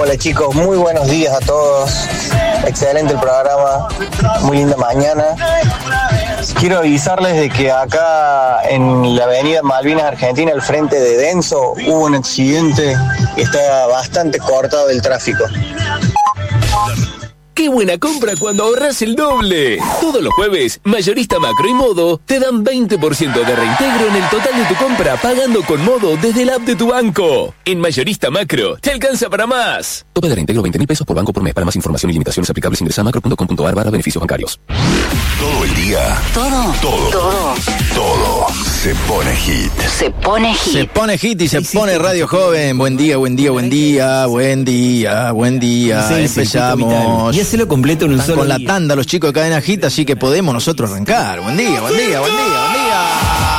Hola chicos, muy buenos días a todos. Excelente el programa, muy linda mañana. Quiero avisarles de que acá en la avenida Malvinas Argentina, al frente de Denso, hubo un accidente y está bastante cortado el tráfico. ¡Qué buena compra cuando ahorras el doble! Todos los jueves, Mayorista Macro y Modo te dan 20% de reintegro en el total de tu compra pagando con Modo desde la app de tu banco. En Mayorista Macro, te alcanza para más. Tope de reintegro 20.000 pesos por banco por mes. Para más información y limitaciones aplicables ingresa a macro.com.ar/beneficios bancarios. Todo el día. Todo. Se pone hit. Se pone hit. Se pone hit y se pone Radio Joven. Buen día. Empezamos. Y hacelo completo en un solo con día. La tanda los chicos de Cadena Hit, así que podemos nosotros arrancar. Buen día.